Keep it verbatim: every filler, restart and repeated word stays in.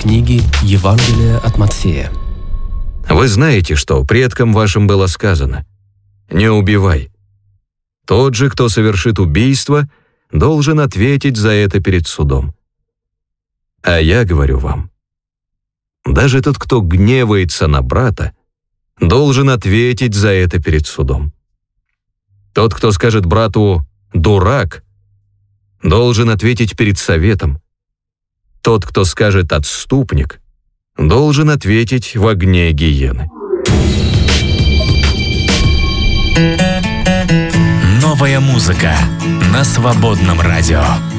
книги Евангелия от Матфея. Вы знаете, что предкам вашим было сказано: «Не убивай». Тот же, кто совершит убийство, должен ответить за это перед судом. А я говорю вам, даже тот, кто гневается на брата, должен ответить за это перед судом. Тот, кто скажет брату «дурак», должен ответить перед советом. Тот, кто скажет «отступник», должен ответить в огне гиены. Новая музыка на Свободном радио.